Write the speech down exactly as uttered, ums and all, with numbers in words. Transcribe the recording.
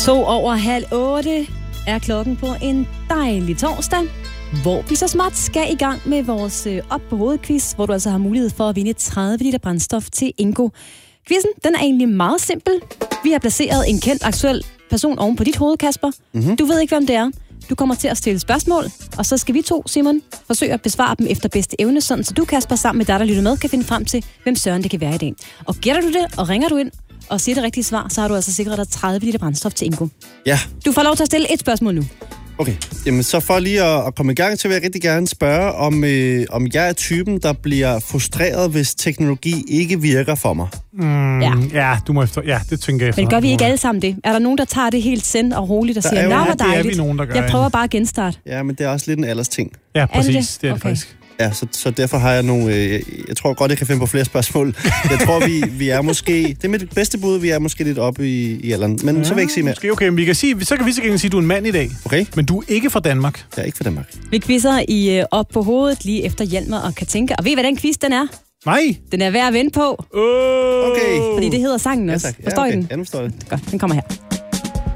To over halv otte er klokken på en dejlig torsdag, hvor vi så smart skal i gang med vores øh, op på hovedet-quiz, hvor du altså har mulighed for at vinde tredive liter brændstof til Ingo. Quizzen, den er egentlig meget simpel. Vi har placeret en kendt aktuel person oven på dit hoved, Kasper. Mm-hmm. Du ved ikke, hvem det er. Du kommer til at stille spørgsmål, og så skal vi to, Simon, forsøge at besvare dem efter bedste evne, sådan så du, Kasper, sammen med dig, der lytter med, kan finde frem til, hvem søren det kan være i dag. Og gætter du det, og ringer du ind, og siger det rigtige svar, så har du altså sikret dig tredive liter brændstof til Ingo. Ja. Du får lov til at stille et spørgsmål nu. Okay, jamen så for lige at, at komme i gang, så vil jeg rigtig gerne spørge, om, øh, om jeg er typen, der bliver frustreret, hvis teknologi ikke virker for mig. Mm, ja. ja, du må efter. Ja, det tænker jeg. Men gør vi ikke alle sammen det? Er der nogen, der tager det helt sind og roligt og der siger, jo, nej, hvor ja, dejligt. Nogen, der gør jeg prøver bare at genstarte. Ja, men det er også lidt en alders ting. Ja, præcis. Det? Det er det okay. faktisk. Ja, så, så derfor har jeg nogle... Øh, jeg, jeg tror godt, jeg kan finde på flere spørgsmål. Jeg tror, vi, vi er måske... Det er mit bedste bud, vi er måske lidt oppe i, i alderen. Men ja, så vil jeg ikke sige mere. Måske okay, men vi kan sige, så kan vi så sige, at du er en mand i dag. Okay. Men du er ikke fra Danmark. Jeg er ikke fra Danmark. Vi quizzer i øh, op på hovedet lige efter Hjalmar og Katinka. Og ved I, hvad den quiz den er? Nej. Den er værd at vente på. Oh. Okay. Fordi det hedder sangen Ja, også. tak. Ja, forstår okay. I den? Ja, nu forstår jeg det. Godt, den kommer her.